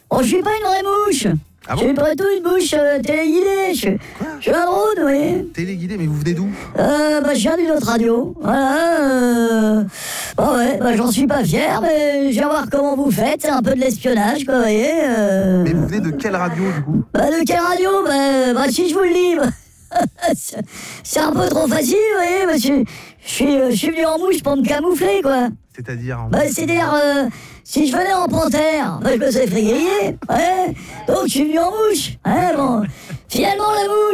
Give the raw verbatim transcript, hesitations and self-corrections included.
Oh, je suis pas une vraie mouche. Ah bon? Je suis pas tout une mouche euh, téléguidée. Je, je suis un drone, vous voyez. Téléguidé, mais vous venez d'où? Euh, bah, je viens d'une autre radio. Voilà. Euh... Bah ouais, bah, j'en suis pas fier, mais je viens voir comment vous faites. C'est un peu de l'espionnage, quoi, vous voyez. Euh... Mais vous venez de quelle radio, du coup? Bah, de quelle radio? Bah, bah si je vous le dis. Bah... c'est, c'est un peu trop facile, vous voyez, parce que je suis, je suis venu en mouche pour me camoufler, quoi. C'est-à-dire en... Bah, c'est-à-dire, euh, si je venais en panthère, bah, je me serais fait griller, ouais. Donc, je suis venu en mouche. Ouais, bon. Finalement, la mouche.